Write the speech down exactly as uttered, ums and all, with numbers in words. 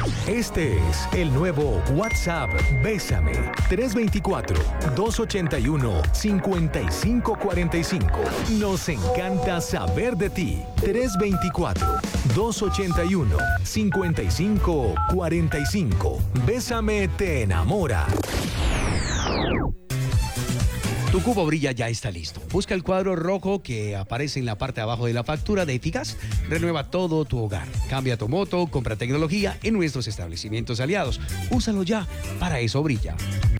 Este es el nuevo WhatsApp Bésame. tres dos cuatro, dos ocho uno, cinco cinco cuatro cinco. Nos encanta saber de ti. tres dos cuatro, dos ocho uno, cinco cinco cuatro cinco. Bésame te enamora. Tu cubo brilla ya está listo. Busca el cuadro rojo que aparece en la parte de abajo de la factura de Eficaz. Renueva todo tu hogar. Cambia tu moto, compra tecnología en nuestros establecimientos aliados. Úsalo ya, para eso brilla.